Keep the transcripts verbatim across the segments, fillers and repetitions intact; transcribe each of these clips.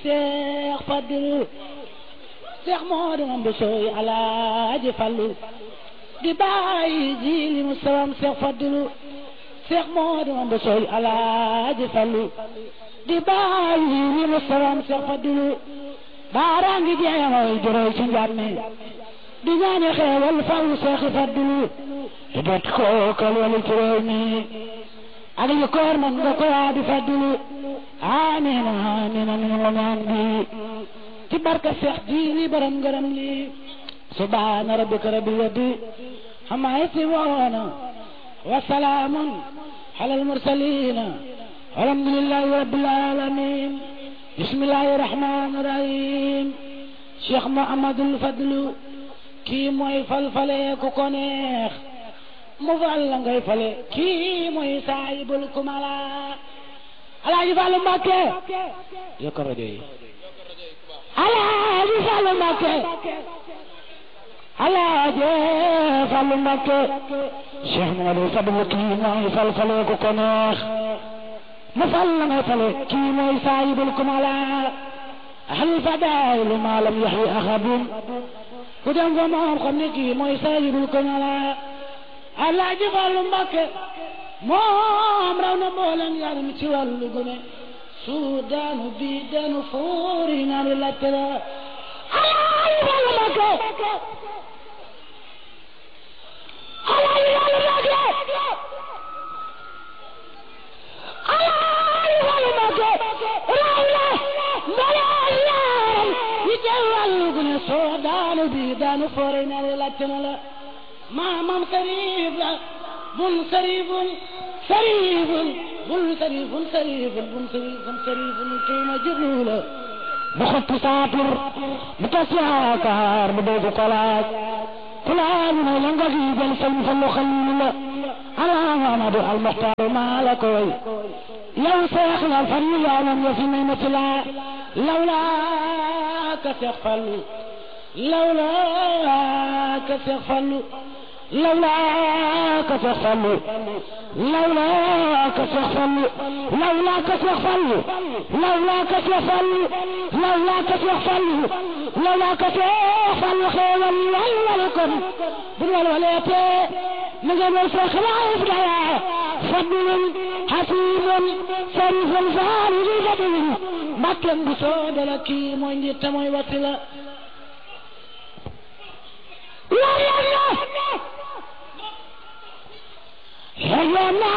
Cheikh Fadilou Cheikh Modou Mbousoy Alaaji Fallu di bàyyi Jili Mustafa Cheikh Fadilou Cheikh Modou Mbousoy Alaaji Fallu di bàyyi Jili Mustafa Cheikh Fadilou baaraangi jeemoy juróoy ci njàmme di ñaane xeewal faw Cheikh Fadilou di dot kookal wali ci réew mi ak li koor man nga ko yaa di Fadilou amina amina min la ñaan bi ci barka Cheikh Jili borom ngërëm li subhaana rabbika rabbil izzati amma yasifuuna wa salaamun alal mursaliin walhamdulillahi rabbil aalamiin bismillahi rahmaani rahiim Cheikh Mouhamadul Fadlu kii mooy falfale ku ko neex mu fal la ngay fale kii mooy saahibul kumala Alaaji Fallu Mbàkke yokk rajo yi Alaaji Fallu Mbàkke Alaaji Fallu Mbàkke Cheikh Mouhamadul Fadlu kii mooy falfale ku ko neex mu fal la ngay fale kii mooy saahibul kumala ahal fadaailu maa lam yaxwi axadun ku dem fa moom xam ne kii mooy saahibul kumala Alaaji Fallu Mbàkke moom raw na mboolem yaram ci wàllu gune suudaanu bii daanu foori ñaari laajte la Alaaji Fallu Mbàkke Alaaji Fallu Mbàkke Alaaji Fallu Mbàkke raw na mboolem yaram yi ci wàllu gune suudaanu bii daanu foori ñaari laajte la maamam sariif la bun sariifun sariifun bun sariifun sariifun bun sariifun sariifun tuuma jiblu la bu xottu saatur bu tas yaakaar bu doogu kolaaj kulaaj na la nga fi jël sëñ Fallu xalilu la ala Mamadu al Muxtaar maa la koy yow seex la fan yi yaanam ya fi may na ci laa lawlaa ka Seex Fallu lawlaa ka Seex Fallu lawlaa ka Seex Fallu lawlaa ka Seex Fallu lawlaa ka Seex Fallu lawlaa ka Seex Fallu lawlaa ka Seex Fallu lawlaa ka Seex Fallu xeewal wal wal kon bu wal waleetee na nga mel Seex laayif daya fadlun xasiibun sarifun faaridu fadlun mbàkkem bu soodala kii mooy njiit mooy wasila Hayana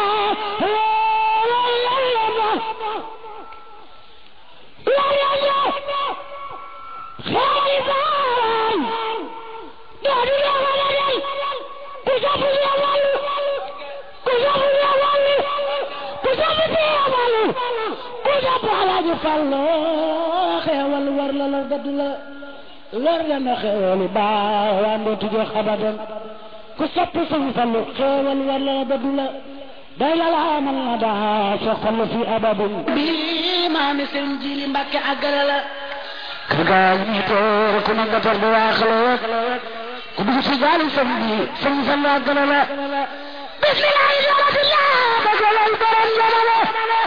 Alaaji Fallu xeewal war la la dëdd la war la na xeewal baa waan dootu jox abadan ku sopp Sëñ Fallu xeewal war la dëdd la day la la amal na daa sa xol fi abadan bii maami Sëñ Jili Mbàkke àggale la ka gaa yi toor ku ma gatar bu waaxale ku dugg ci gaali sëñ bi Sëñ Fallu àggale la bismillahi rahmatullah bagalal borom jamono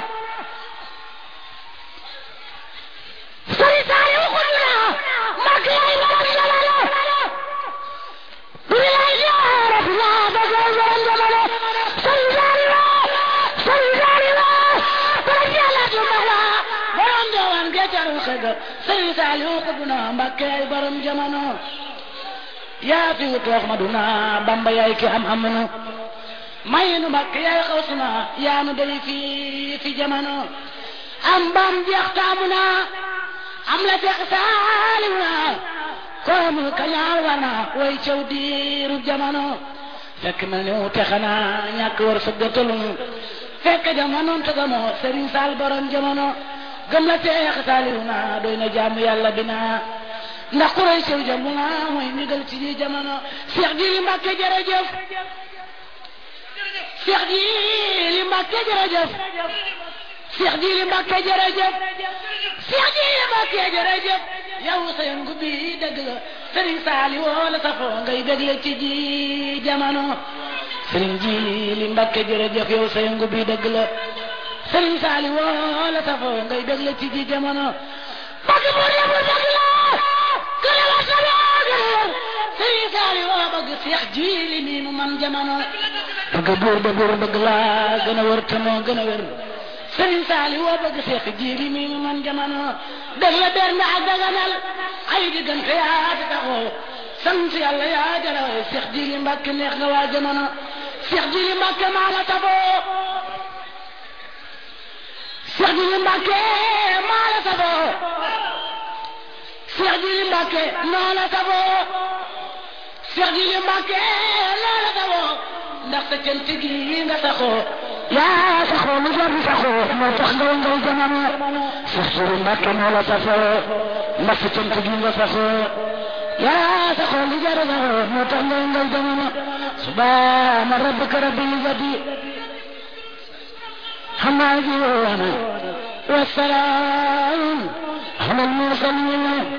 sëriñ Saaliw xuduna mag lay borom jamono bilaay yaaratulla bagal borom jamono sëriñ Saaliw sëriñ Saaliw borom jalaatu maxla borom jawaan geecaru xëga sëriñ Saaliw xuduna mag lay borom jamono yaa fi wutu Ahmaduna Bamba yaay ki am amunu maynu mag yaay xawsuna yaa nu day fi fi jamono am bam jeex taamuna am la Seex Saaliw na koomul kañaar war na way caw diiru jamono fekk mel ni wute xanaa ñàkk war sëggatalum fekk jamono tagamoo Sëriñ Saal borom jamono gëm la Seex Saaliw na doy na jaamu yàlla bina ndax ku rëy caw jamono mooy ndigal ci ji jamono Seex Jili Mbàkke jërëjëf Seex Jili Mbàkke jërëjëf Seex Jili Mbàkke jërëjëf Seex Jili Mbàkke jërëjëf yow sa yëngu bi dëgg la Sëriñ Saaliw la safoo ngay bégle ci ji jamono Sëriñ Jili Mbàkke jërëjëf yow sa yëngu bi dëgg la Sëriñ Saaliw la safoo ngay bégle ci ji jamono bëgg buur ya buur bëgg la gën a war sa boo gën a wër Sëriñ Saali woo bëgg Seex Jiili mi mu man jamono bëgg buur ba buur bëgg la gën a wër te moo gën a wër Sëriñ Saali woo bëgg Seex Jiili mi mu man jamono def la bernde ak daganal ay diggante yaa di taxoo sant yàlla yaa jara Seex Jiili Mbàkke neex nga waa jamono Seex Jiili Mbàkke maa la taboo Seex Jiili Mbàkke maa la taboo Seex Jiili Mbàkke maa la taboo Seex Jiili Mbàkke maa la taboo ndax sa cant gi nga saxoo yaa saxoo lu jar saxoo moo tax nga ngay jamono Seex Jiili Mbàkke maa la taboo ndax sa cant gi nga saxoo yaa saxoo lu jar saxoo moo tax nga ngay jamono subhaana rabbika rabbil izzati عما يجوعنا والسلام على المرسلين